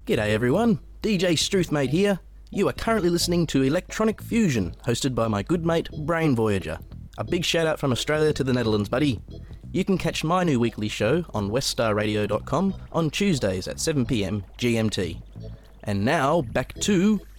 G'day everyone, DJ Struthmate here. You are currently listening to Electronic Fusion, hosted by my good mate Brain Voyager. A big shout out from Australia to the Netherlands, buddy. You can catch my new weekly show on weststarradio.com on Tuesdays at 7pm GMT. And now, back to